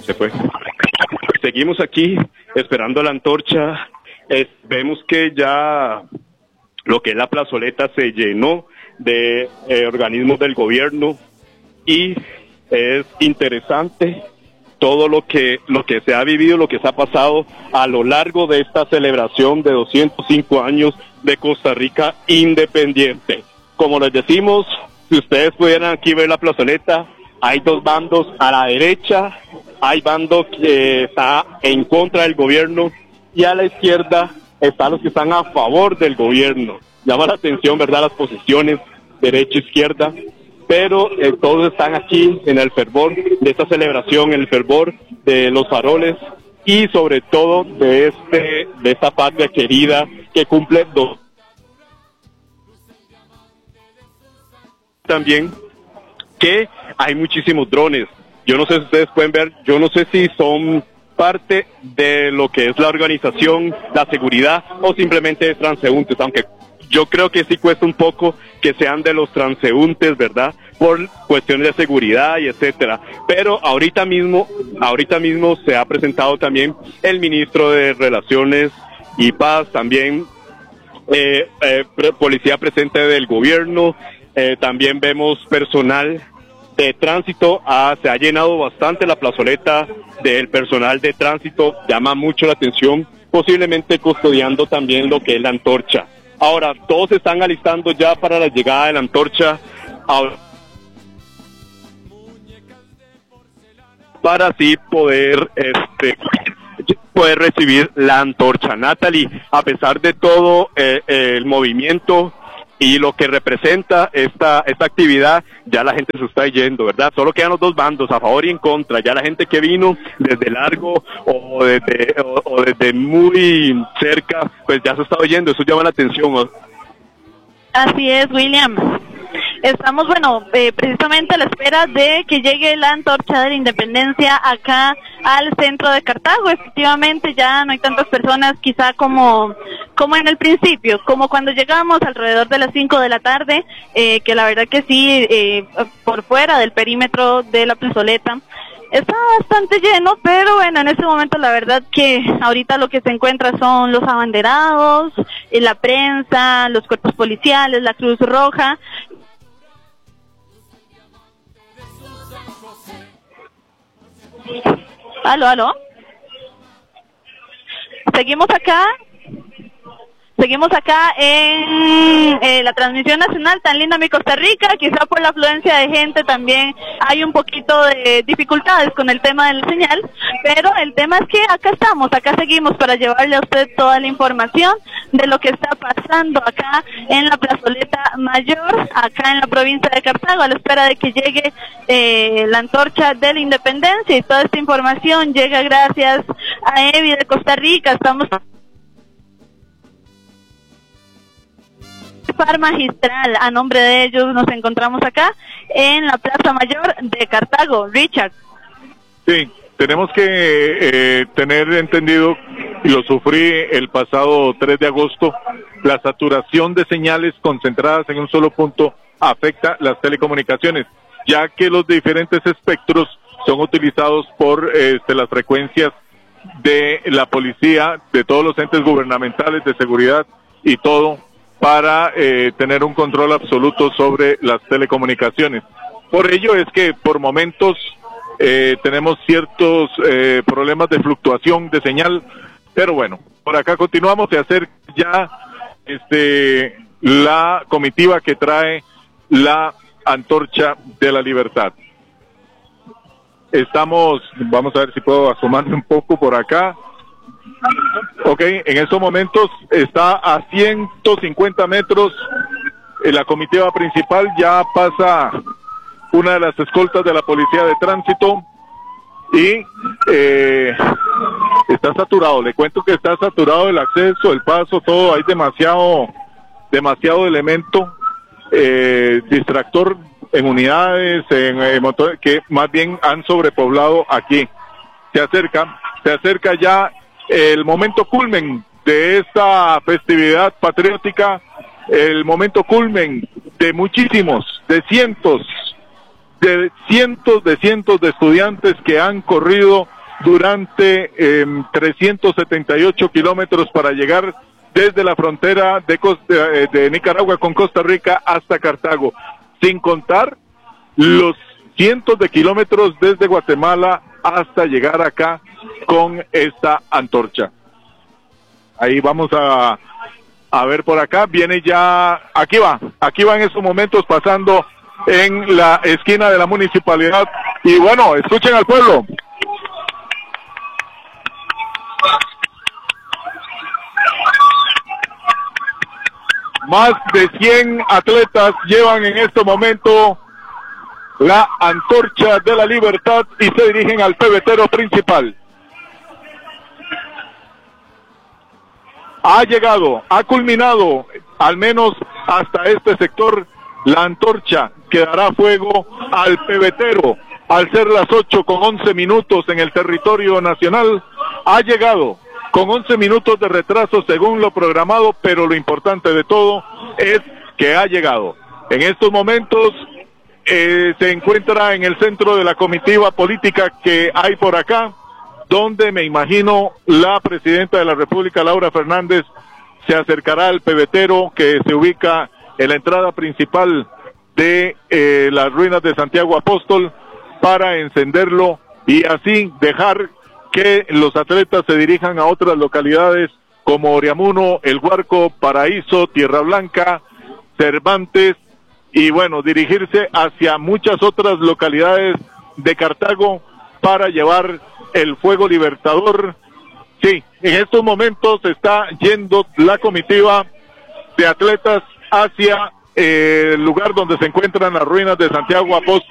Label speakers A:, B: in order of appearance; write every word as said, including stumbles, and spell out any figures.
A: se fue. Seguimos aquí esperando la antorcha. Es, vemos que ya lo que es la plazoleta se llenó de eh, organismos del gobierno y es interesante todo lo que lo que se ha vivido, lo que se ha pasado a lo largo de esta celebración de doscientos cinco años de Costa Rica independiente. Como les decimos, si ustedes pudieran aquí ver la plazoleta, hay dos bandos. A la derecha hay bando que está en contra del gobierno y a la izquierda están los que están a favor del gobierno. Llama la atención, ¿verdad?, las posiciones derecha-izquierda, pero eh, todos están aquí en el fervor de esta celebración, en el fervor de los faroles y sobre todo de este de esta patria querida que cumple dos. También que hay muchísimos drones. Yo no sé si ustedes pueden ver, yo no sé si son parte de lo que es la organización, la seguridad o simplemente de transeúntes, aunque yo creo que sí cuesta un poco que sean de los transeúntes, ¿verdad?, por cuestiones de seguridad y etcétera. Pero ahorita mismo, ahorita mismo se ha presentado también el ministro de Relaciones y Paz, también eh, eh, policía presente del gobierno, eh, también vemos personal de tránsito. Ah, se ha llenado bastante la plazoleta del personal de tránsito, llama mucho la atención, posiblemente custodiando también lo que es la antorcha. Ahora, todos se están alistando ya para la llegada de la antorcha, ahora, para así poder este poder recibir la antorcha. Natalie, a pesar de todo eh, eh, el movimiento y lo que representa esta esta actividad, ya la gente se está yendo, ¿verdad? Solo quedan los dos bandos, a favor y en contra. Ya la gente que vino desde largo o desde o, o desde muy cerca, pues ya se está yendo. Eso llama la atención, ¿no?
B: Así es, William. Estamos, bueno, eh, precisamente a la espera de que llegue la antorcha de la independencia acá al centro de Cartago. Efectivamente, ya no hay tantas personas quizá como como en el principio, como cuando llegamos alrededor de las cinco de la tarde, eh, que la verdad que sí, eh, por fuera del perímetro de la plazoleta está bastante lleno, pero bueno, en este momento la verdad que ahorita lo que se encuentra son los abanderados, eh, la prensa, los cuerpos policiales, la Cruz Roja. Aló, aló. Seguimos acá. Seguimos acá en eh, la transmisión nacional, tan linda mi Costa Rica. Quizá por la afluencia de gente también hay un poquito de dificultades con el tema de la señal, pero el tema es que acá estamos, acá seguimos para llevarle a usted toda la información de lo que está pasando acá en la plazoleta mayor, acá en la provincia de Cartago, a la espera de que llegue eh, la antorcha de la independencia. Y toda esta información llega gracias a Evi de Costa Rica. Estamos par magistral, a nombre de ellos nos encontramos acá en la Plaza Mayor de Cartago. Richard.
C: Sí, tenemos que eh, tener entendido, y lo sufrí el pasado tres de agosto, la saturación de señales concentradas en un solo punto afecta las telecomunicaciones, ya que los diferentes espectros son utilizados por este, las frecuencias de la policía, de todos los entes gubernamentales de seguridad y todo, para eh, tener un control absoluto sobre las telecomunicaciones. Por ello es que por momentos eh, tenemos ciertos eh, problemas de fluctuación de señal, pero bueno, por acá continuamos. Se acerca ya este, la comitiva que trae la antorcha de la libertad. Estamos, vamos a ver si puedo asomarme un poco por acá. Ok, en estos momentos está a ciento cincuenta metros en la comitiva principal. Ya pasa una de las escoltas de la policía de tránsito y eh, está saturado. Le cuento que está saturado el acceso, el paso, todo. Hay demasiado demasiado elemento eh, distractor en unidades, en eh, motores, que más bien han sobrepoblado aquí. Se acerca, se acerca ya el momento culmen de esta festividad patriótica, el momento culmen de muchísimos, de cientos, de cientos de cientos de estudiantes que han corrido durante eh, trescientos setenta y ocho kilómetros para llegar desde la frontera de, Costa, eh, de Nicaragua con Costa Rica hasta Cartago, sin contar los cientos de kilómetros desde Guatemala hasta llegar acá con esta antorcha. Ahí vamos a, a ver por acá, viene ya, aquí va, aquí va en estos momentos pasando en la esquina de la municipalidad, y bueno, escuchen al pueblo. Más de cien atletas llevan en este momento la antorcha de la libertad y se dirigen al pebetero principal. Ha llegado, ha culminado, al menos hasta este sector, la antorcha que dará fuego al pebetero. Al ser las ocho con once minutos en el territorio nacional, ha llegado con once minutos de retraso según lo programado, pero lo importante de todo es que ha llegado. En estos momentos eh, se encuentra en el centro de la comitiva política que hay por acá, donde me imagino la presidenta de la República, Laura Fernández, se acercará al pebetero que se ubica en la entrada principal de eh, las ruinas de Santiago Apóstol para encenderlo y así dejar que los atletas se dirijan a otras localidades como Oriamuno, El Guarco, Paraíso, Tierra Blanca, Cervantes y bueno, dirigirse hacia muchas otras localidades de Cartago para llevar el fuego libertador. Sí, en estos momentos está yendo la comitiva de atletas hacia eh, el lugar donde se encuentran las ruinas de Santiago Apóstol.